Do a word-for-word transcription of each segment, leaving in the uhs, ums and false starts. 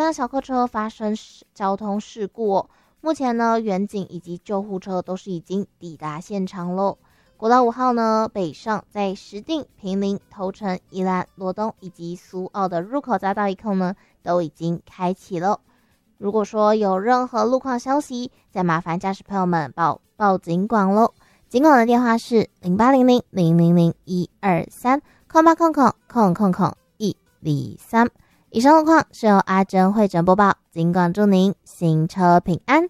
辆小客车发生交通事故哦。目前呢，员警以及救护车都是已经抵达现场喽。国道五号呢，北上在石碇、坪林、头城、宜兰、罗东以及苏澳的入口匝道一控呢，都已经开启了。如果说有任何路况消息，再麻烦驾驶朋友们报报警广喽。警广的电话是零八零零零零零一二三空八空空空空空一零三。以上路况是由阿珍会诊播报，警广祝您行车平安。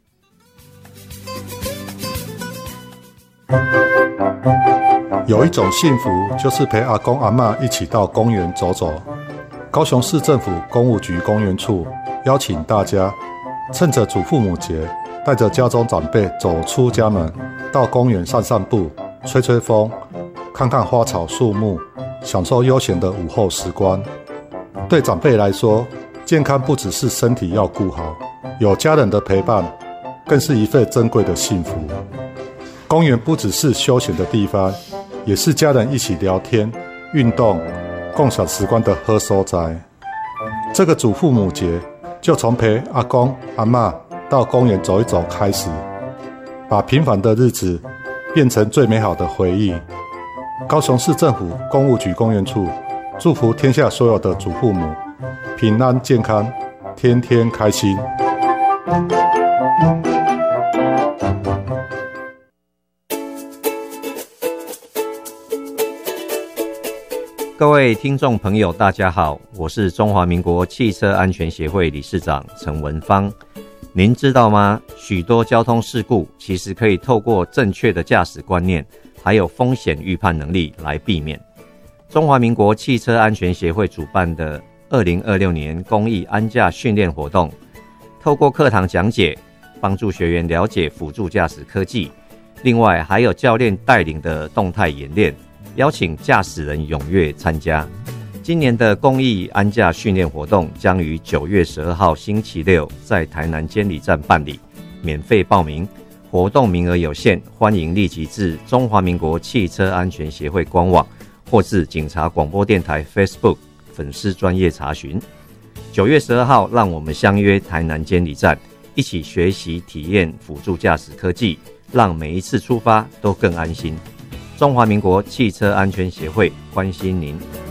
有一种幸福，就是陪阿公阿嬷一起到公园走走。高雄市政府公务局公园处邀请大家，趁着祖父母节，带着家中长辈走出家门，到公园散散步、吹吹风，看看花草树木，享受悠闲的午后时光。对长辈来说，健康不只是身体要顾好，有家人的陪伴，更是一份珍贵的幸福。公园不只是休闲的地方，也是家人一起聊天、运动、共享时光的好所在。这个祖父母节，就从陪阿公阿嬷到公园走一走开始，把平凡的日子变成最美好的回忆。高雄市政府公务局公园处祝福天下所有的祖父母平安健康，天天开心。 各位听众朋友大家好，我是中华民国汽车安全协会理事长陈文芳。您知道吗？许多交通事故其实可以透过正确的驾驶观念还有风险预判能力来避免。中华民国汽车安全协会主办的二零二六年公益安驾训练活动，透过课堂讲解，帮助学员了解辅助驾驶科技，另外还有教练带领的动态演练，邀请驾驶人踊跃参加。今年的公益安驾训练活动将于九月十二号星期六在台南监理站办理，免费报名，活动名额有限，欢迎立即至中华民国汽车安全协会官网或至警察广播电台 Facebook 粉丝专页查询。九月十二号，让我们相约台南监理站，一起学习体验辅助驾驶科技，让每一次出发都更安心。中华民国汽车安全协会关心您。